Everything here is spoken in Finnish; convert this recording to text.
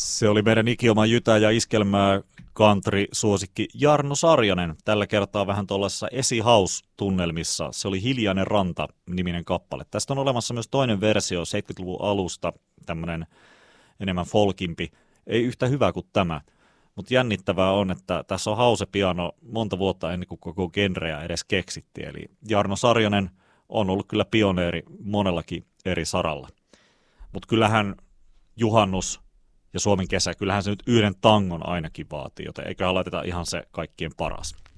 Se oli meidän ikioma jytä ja iskelmää country-suosikki Jarno Sarjanen. Tällä kertaa vähän tuollaisessa Easy-house-tunnelmissa. Se oli Hiljainen ranta-niminen kappale. Tästä on olemassa myös toinen versio 70-luvun alusta, tämmöinen enemmän folkimpi. Ei yhtä hyvä kuin tämä, mutta jännittävää on, että tässä on house-piano monta vuotta ennen kuin koko genreä edes keksittiin. Eli Jarno Sarjanen on ollut kyllä pioneeri monellakin eri saralla. Mutta kyllähän juhannus ja Suomen kesä, kyllähän se nyt yhden tangon ainakin vaatii, joten eiköhän laiteta ihan se kaikkien paras.